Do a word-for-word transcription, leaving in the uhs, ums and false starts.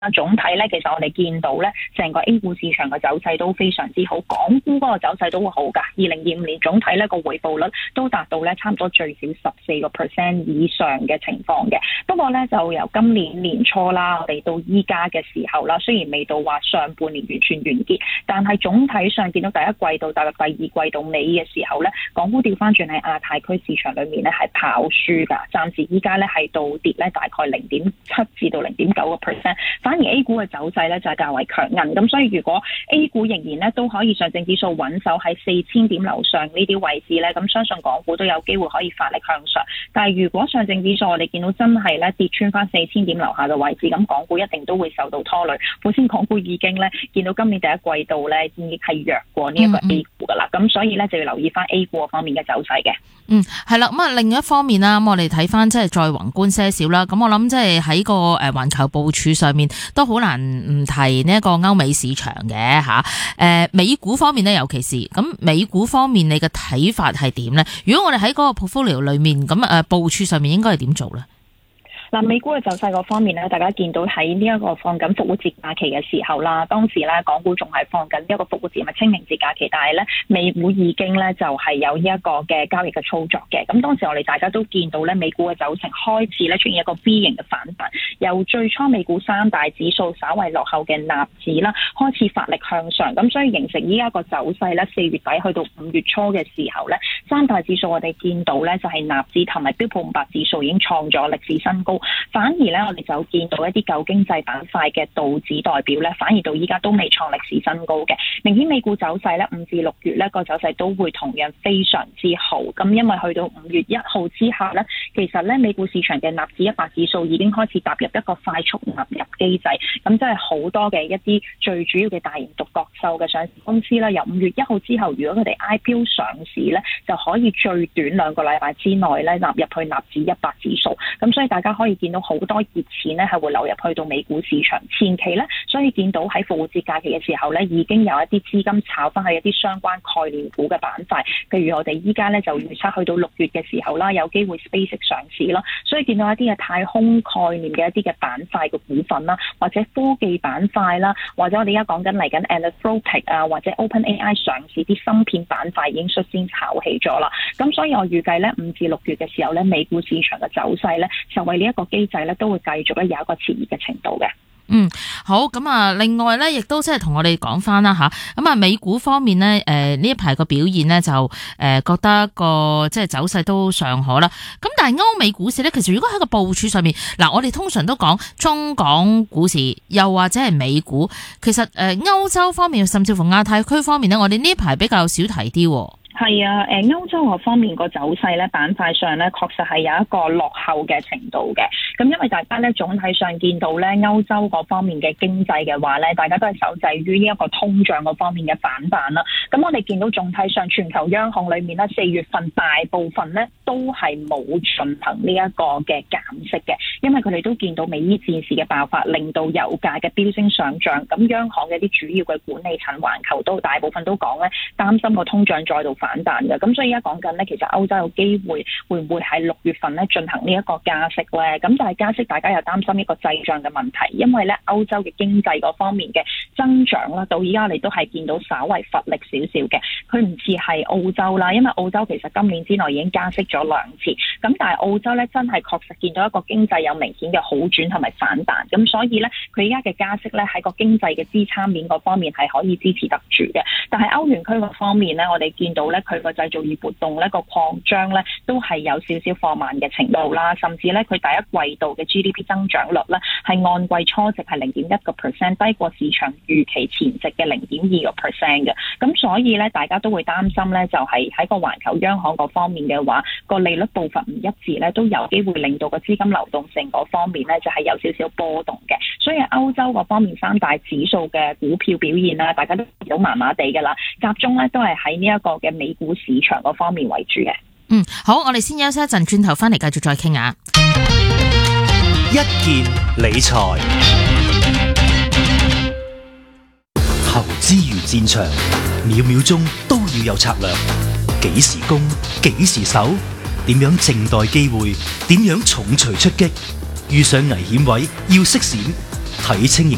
總體咧，其實我哋見到咧，成個 A 股市場嘅走勢都非常之好，港股嗰個走勢都會好㗎。二零二五年總體咧個回報率都達到咧差唔多最少十四個 percent 以上嘅情況嘅。不過咧就由今年年初啦，我哋到依家嘅時候啦，雖然未到話上半年完全完結，但係總體上見到第一季度踏入第二季度尾嘅時候咧，港股調翻轉喺亞太區市場裏面咧係跑輸㗎。暫時依家咧係倒跌咧大概零點七至到零點九個 percent。反而 A 股嘅走勢咧就係較為強韌，咁所以如果 A 股仍然咧都可以上證指數穩守喺四千點樓上呢啲位置咧，咁相信港股都有機會可以發力向上。但係如果上證指數我哋見到真係咧跌穿翻四千點樓下嘅位置，咁港股一定都會受到拖累。首先港股已經咧見到今年第一季度咧已經係弱過呢一個 A 股噶啦，咁、嗯嗯、所以咧就要留意翻 A 股方面嘅走勢嘅。 嗯，係啦，咁啊另一方面啦，咁我哋睇翻即係再宏觀些少啦，咁我諗即係喺個誒環球部署上面都好難唔提呢一個歐美市場嘅吓。誒，美股方面咧，尤其是咁美股方面，你嘅睇法係點咧？如果我哋喺嗰個 portfolio 裏面咁誒部署上面應該係點做咧？ 嗱，美股嘅走勢嗰方面咧，大家見到喺呢一個放緊復活節假期嘅時候啦，當時咧港股仲係放緊一個復活節咪清明節假期，但係咧美股已經咧就係有呢一個嘅交易嘅操作嘅。咁當時我哋大家都見到咧美股嘅走勢開始咧出現一個 V 型嘅反彈，由最初美股三大指數稍為落後嘅納指啦，開始發力向上，咁所以形成依家個走勢咧，四月底去到五月初嘅時候咧，三大指數我哋見到咧就係納指同埋標普五百指數已經創咗歷史新高。反而咧，我哋就見到一啲舊經濟板塊嘅道指代表咧，反而到依家都未創歷史新高嘅。明顯美股走勢咧，五至六月咧個走勢都會同樣非常之好。咁因為去到五月一號之後咧，其實咧美股市場嘅納指一百指數已經開始踏入一個快速納入機制。咁即係好多嘅一啲最主要嘅大型獨角獸嘅上市公司啦，由五月一號之後，如果佢哋 I P O 上市咧，就可以最短兩個禮拜之內咧納入去納指一百指數。咁所以大家可以見到好多熱錢咧係會流入去到美股市場前期咧，所以見到喺復活節假期嘅時候咧，已經有一啲資金炒翻去一啲相關概念股嘅板塊，譬如我哋依家咧就預測去到六月嘅時候啦，有機會 SpaceX 上市啦，所以見到一啲嘅太空概念嘅一啲嘅板塊嘅股份啦，或者科技板塊啦，或者我哋而家講緊嚟緊 Anthropic 啊，或者 OpenAI 上市啲芯片板塊已經率先炒起咗啦，咁所以我預計咧五至六月嘅時候咧，美股市場嘅走勢咧，就為呢一個機制咧都會繼續咧有一個熾熱嘅程度嘅。 嗯，好，咁啊，另外咧，亦都即係同我哋講翻啦吓，咁啊，美股方面咧，誒呢一排個表現咧就誒覺得個即係走勢都尚可啦。咁但係歐美股市咧，其實如果喺個部署上面，嗱，我哋通常都講中港股市，又或者係美股，其實誒歐洲方面，甚至乎亞太區方面咧，我哋呢一排比較少提啲。 係啊，誒歐洲嗰方面個走勢咧，板塊上咧確實係有一個落後嘅程度嘅。咁因為大家咧總體上見到咧歐洲嗰方面嘅經濟嘅話咧，大家都係受制於呢一個通脹嗰方面嘅反彈啦。咁我哋見到總體上全球央行裏面咧，四月份大部分咧都係冇進行呢一個嘅減息嘅，因為佢哋都見到美伊戰事嘅爆發，令到油價嘅飆升上漲。咁央行嘅啲主要嘅管理層環球都大部分都講咧，擔心個通脹再度反彈嘅，咁所以而家講緊咧，其實歐洲有機會會唔會喺六月份咧進行呢一個加息咧？咁但係加息，大家又擔心一個滯脹嘅問題，因為咧歐洲嘅經濟嗰方面嘅增長啦，到而家你都係見到稍為乏力少少嘅，佢唔似係澳洲啦，因為澳洲其實今年之內已經加息咗兩次，咁但係澳洲咧真係確實見到一個經濟有明顯嘅好轉同埋反彈，咁所以咧佢而家嘅加息咧喺個經濟嘅支撐面嗰方面係可以支持得住嘅，但係歐元區嗰方面咧，我哋見到咧佢個製造業活動咧個擴張咧都係有少少放慢嘅程度啦，甚至咧佢第一季度嘅 G D P 增長率咧係按季初值係零點一個 percent， 低過市場預期前值嘅零點二個 percent 嘅，咁所以咧大家都會擔心咧就係喺個環球央行嗰方面嘅話，個利率步伐唔一致咧，都有機會令到個資金流動性嗰方面咧就係有少少波動嘅，所以歐洲嗰方面三大指數嘅股票表現啦，大家都見到麻麻地㗎啦，集中咧都係喺呢一個嘅美股市場嗰方面為主嘅。 嗯，好，我哋先休息一陣，轉頭翻嚟繼續再傾下。 一件理財，投資如戰場，秒秒鐘都要有策略。幾時攻，幾時守，點樣靜待機會，點樣重錘出擊。遇上危險位要識閃，睇清形